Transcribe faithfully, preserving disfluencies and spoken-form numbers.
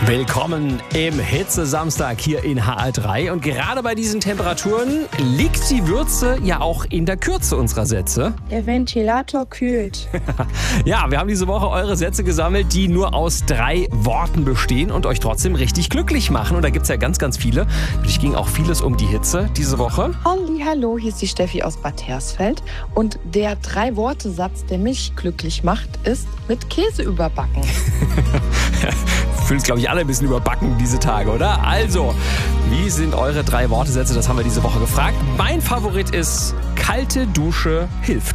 Willkommen im Hitze-Samstag hier in H R drei. Und gerade bei diesen Temperaturen liegt die Würze ja auch in der Kürze unserer Sätze. Der Ventilator kühlt. Ja, wir haben diese Woche eure Sätze gesammelt, die nur aus drei Worten bestehen und euch trotzdem richtig glücklich machen. Und da gibt es ja ganz, ganz viele. Es ging auch vieles um die Hitze diese Woche. Halli, hallo, hier ist die Steffi aus Bad Hersfeld. Und der Drei-Worte-Satz, der mich glücklich macht, ist mit Käse überbacken. Fühlen es, glaube ich, alle ein bisschen überbacken diese Tage, oder? Also, wie sind eure drei Wortesätze? Das haben wir diese Woche gefragt. Mein Favorit ist kalte Dusche hilft.